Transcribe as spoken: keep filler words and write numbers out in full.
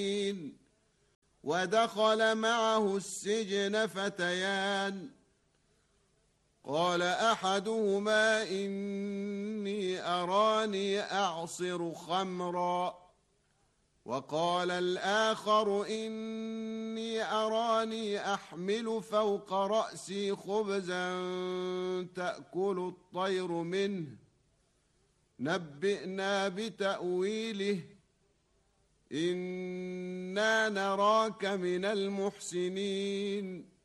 ودخل معه السجن فتيان قال أحدهما إني أراني أعصر خمرا وقال الآخر إني أراني أحمل فوق رأسي خبزا تأكل الطير منه نبئنا بتأويله إنا نراك من المحسنين